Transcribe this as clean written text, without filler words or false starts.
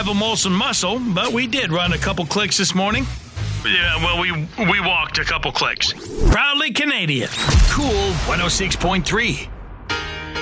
have a Molson muscle, but we did run a couple clicks this morning. Yeah, well, we walked a couple clicks. Proudly Canadian. Cool 106.3.